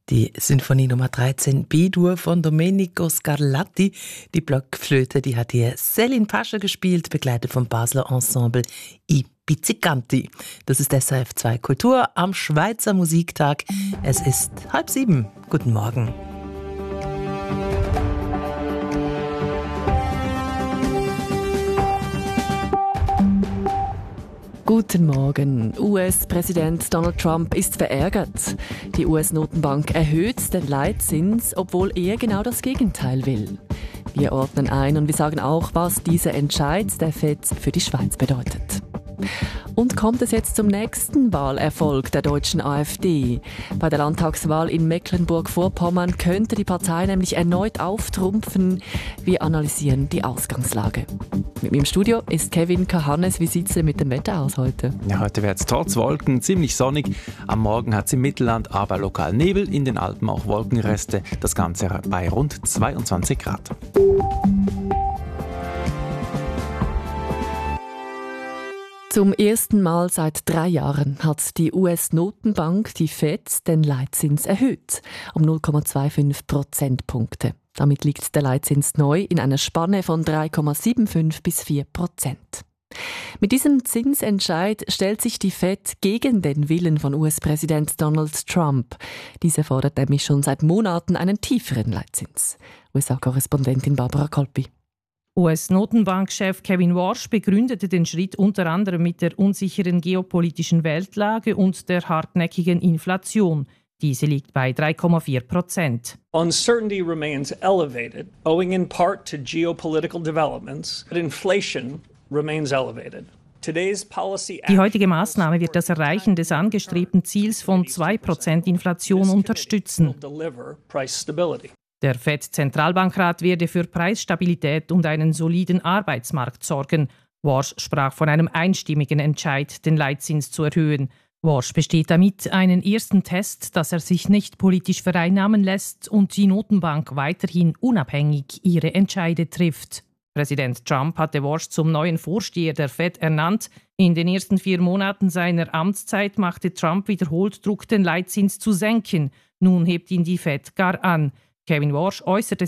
Die Sinfonie Nummer 13 B-Dur von Domenico Scarlatti. Die Blockflöte, die hat hier Céline Pascher gespielt, begleitet vom Basler Ensemble I Pizzicanti. Das ist SRF 2 Kultur am Schweizer Musiktag. Es ist 6:30. Guten Morgen. Guten Morgen. US-Präsident Donald Trump ist verärgert. Die US-Notenbank erhöht den Leitzins, obwohl er genau das Gegenteil will. Wir ordnen ein und wir sagen auch, was dieser Entscheid der FED für die Schweiz bedeutet. Und kommt es jetzt zum nächsten Wahlerfolg der deutschen AfD? Bei der Landtagswahl in Mecklenburg-Vorpommern könnte die Partei nämlich erneut auftrumpfen. Wir analysieren die Ausgangslage. Mit mir im Studio ist Kevin Kahannes. Wie sieht es denn mit dem Wetter aus heute? Ja, heute wird es trotz Wolken ziemlich sonnig. Am Morgen hat es im Mittelland aber lokal Nebel, in den Alpen auch Wolkenreste. Das Ganze bei rund 22 Grad. Zum ersten Mal seit 3 Jahren hat die US-Notenbank, die FED, den Leitzins erhöht um 0,25 Prozentpunkte. Damit liegt der Leitzins neu in einer Spanne von 3,75 bis 4%. Mit diesem Zinsentscheid stellt sich die FED gegen den Willen von US-Präsident Donald Trump. Dieser fordert nämlich schon seit Monaten einen tieferen Leitzins. USA-Korrespondentin Barbara Kolpi. US-Notenbankchef Kevin Warsh begründete den Schritt unter anderem mit der unsicheren geopolitischen Weltlage und der hartnäckigen Inflation. Diese liegt bei 3,4%. Uncertainty remains elevated, owing in part to geopolitical developments, but inflation remains elevated. Die heutige Maßnahme wird das Erreichen des angestrebten Ziels von 2% Inflation unterstützen. Der FED-Zentralbankrat werde für Preisstabilität und einen soliden Arbeitsmarkt sorgen. Warsh sprach von einem einstimmigen Entscheid, den Leitzins zu erhöhen. Warsh besteht damit einen ersten Test, dass er sich nicht politisch vereinnahmen lässt und die Notenbank weiterhin unabhängig ihre Entscheide trifft. Präsident Trump hatte Warsh zum neuen Vorsteher der FED ernannt. In den ersten 4 Monaten seiner Amtszeit machte Trump wiederholt Druck, den Leitzins zu senken. Nun hebt ihn die FED gar an. Kevin Warsh äußerte